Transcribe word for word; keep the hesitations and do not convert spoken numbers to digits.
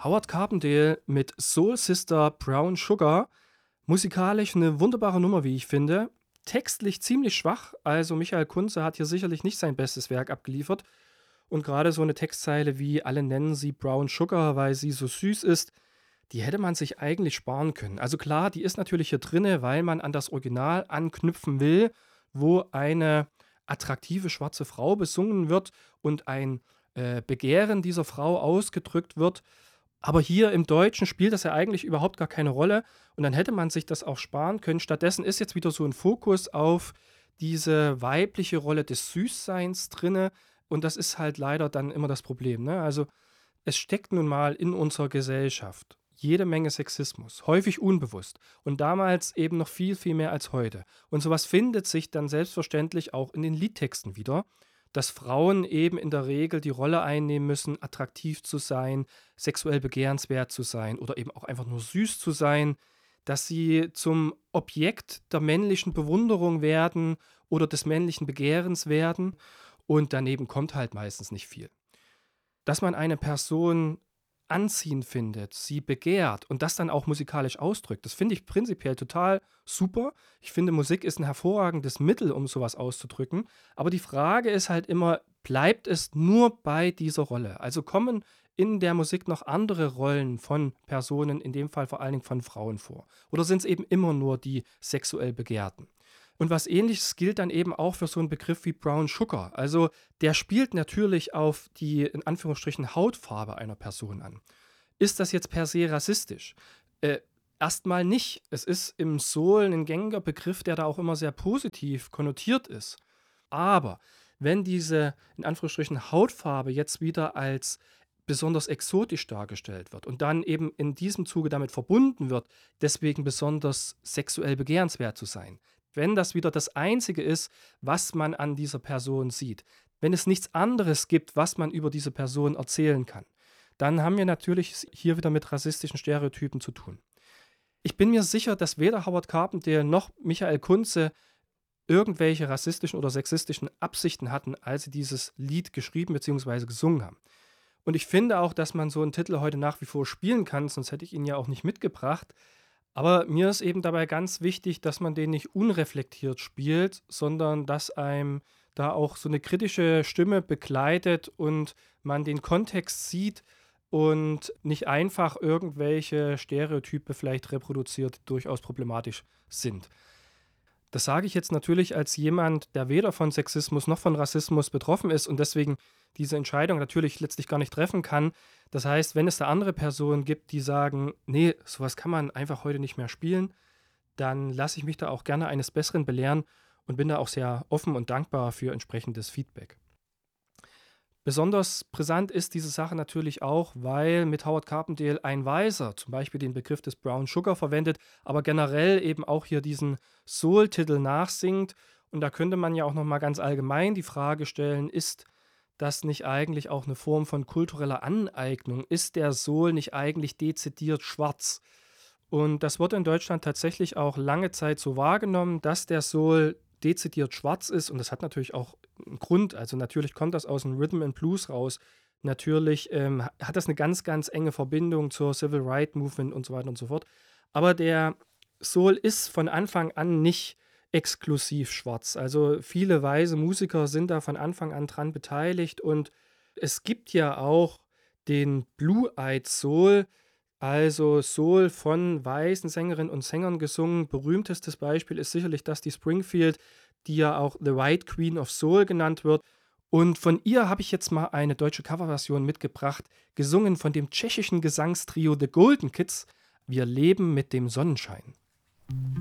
Howard Carpendale mit Soul Sister Brown Sugar. Musikalisch eine wunderbare Nummer, wie ich finde. Textlich ziemlich schwach, also Michael Kunze hat hier sicherlich nicht sein bestes Werk abgeliefert. Und gerade so eine Textzeile wie „Alle nennen sie Brown Sugar, weil sie so süß ist“, die hätte man sich eigentlich sparen können. Also klar, die ist natürlich hier drinne, weil man an das Original anknüpfen will, wo eine attraktive schwarze Frau besungen wird und ein, äh, Begehren dieser Frau ausgedrückt wird. Aber hier im Deutschen spielt das ja eigentlich überhaupt gar keine Rolle und dann hätte man sich das auch sparen können. Stattdessen ist jetzt wieder so ein Fokus auf diese weibliche Rolle des Süßseins drinne und das ist halt leider dann immer das Problem, ne? Also, es steckt nun mal in unserer Gesellschaft jede Menge Sexismus, häufig unbewusst und damals eben noch viel, viel mehr als heute. Und sowas findet sich dann selbstverständlich auch in den Liedtexten wieder, dass Frauen eben in der Regel die Rolle einnehmen müssen, attraktiv zu sein, sexuell begehrenswert zu sein oder eben auch einfach nur süß zu sein, dass sie zum Objekt der männlichen Bewunderung werden oder des männlichen Begehrens werden und daneben kommt halt meistens nicht viel. Dass man eine Person anziehend findet, sie begehrt und das dann auch musikalisch ausdrückt, das finde ich prinzipiell total super. Ich finde, Musik ist ein hervorragendes Mittel, um sowas auszudrücken. Aber die Frage ist halt immer, bleibt es nur bei dieser Rolle? Also kommen in der Musik noch andere Rollen von Personen, in dem Fall vor allen Dingen von Frauen vor? Oder sind es eben immer nur die sexuell Begehrten? Und was Ähnliches gilt dann eben auch für so einen Begriff wie Brown Sugar. Also der spielt natürlich auf die in Anführungsstrichen Hautfarbe einer Person an. Ist das jetzt per se rassistisch? Äh, erst nicht. Es ist im Soul ein gängiger Begriff, der da auch immer sehr positiv konnotiert ist. Aber wenn diese in Anführungsstrichen Hautfarbe jetzt wieder als besonders exotisch dargestellt wird und dann eben in diesem Zuge damit verbunden wird, deswegen besonders sexuell begehrenswert zu sein, wenn das wieder das Einzige ist, was man an dieser Person sieht, wenn es nichts anderes gibt, was man über diese Person erzählen kann, dann haben wir natürlich es hier wieder mit rassistischen Stereotypen zu tun. Ich bin mir sicher, dass weder Howard Carpendale noch Michael Kunze irgendwelche rassistischen oder sexistischen Absichten hatten, als sie dieses Lied geschrieben bzw. gesungen haben. Und ich finde auch, dass man so einen Titel heute nach wie vor spielen kann, sonst hätte ich ihn ja auch nicht mitgebracht. Aber mir ist eben dabei ganz wichtig, dass man den nicht unreflektiert spielt, sondern dass einem da auch so eine kritische Stimme begleitet und man den Kontext sieht und nicht einfach irgendwelche Stereotype vielleicht reproduziert, die durchaus problematisch sind. Das sage ich jetzt natürlich als jemand, der weder von Sexismus noch von Rassismus betroffen ist und deswegen diese Entscheidung natürlich letztlich gar nicht treffen kann. Das heißt, wenn es da andere Personen gibt, die sagen, nee, sowas kann man einfach heute nicht mehr spielen, dann lasse ich mich da auch gerne eines Besseren belehren und bin da auch sehr offen und dankbar für entsprechendes Feedback. Besonders brisant ist diese Sache natürlich auch, weil mit Howard Carpendale ein Weiser zum Beispiel den Begriff des Brown Sugar verwendet, aber generell eben auch hier diesen Soul-Titel nachsingt. Und da könnte man ja auch nochmal ganz allgemein die Frage stellen, ist das nicht eigentlich auch eine Form von kultureller Aneignung? Ist der Soul nicht eigentlich dezidiert schwarz? Und das wurde in Deutschland tatsächlich auch lange Zeit so wahrgenommen, dass der Soul dezidiert schwarz ist und das hat natürlich auch einen Grund. Also natürlich kommt das aus dem Rhythm and Blues raus. Natürlich ähm, hat das eine ganz, ganz enge Verbindung zur Civil Rights Movement und so weiter und so fort. Aber der Soul ist von Anfang an nicht exklusiv schwarz. Also viele weise Musiker sind da von Anfang an dran beteiligt und es gibt ja auch den Blue-Eyed Soul, also Soul von weißen Sängerinnen und Sängern gesungen. Berühmtestes Beispiel ist sicherlich Dusty Springfield, die ja auch The White Queen of Soul genannt wird. Und von ihr habe ich jetzt mal eine deutsche Coverversion mitgebracht, gesungen von dem tschechischen Gesangstrio The Golden Kids. Wir leben mit dem Sonnenschein.